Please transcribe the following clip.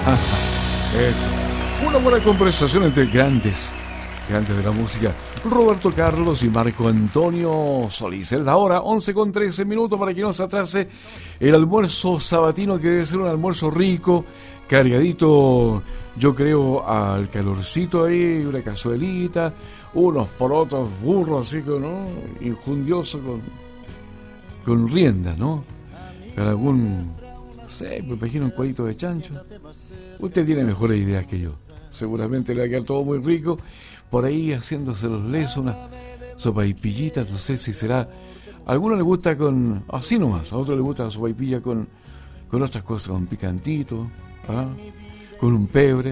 Una buena conversación entre grandes de la música. Roberto Carlos y Marco Antonio Solís. Es la hora 11:13 para que no se atrase el almuerzo sabatino, que debe ser un almuerzo rico, cargadito, yo creo, al calorcito ahí, una cazuelita, unos porotos burros así, ¿no? Injundioso con rienda, ¿no? Con algún, no sé, me imagino un cuadrito de chancho. Usted tiene mejores ideas que yo. Seguramente le va a quedar todo muy rico. Por ahí haciéndose los lesos, una sopaipillita, no sé si será. A algunos les gusta con, así nomás, a otros les gusta la sopaipilla con otras cosas, con picantito, ¿ah? Con un pebre.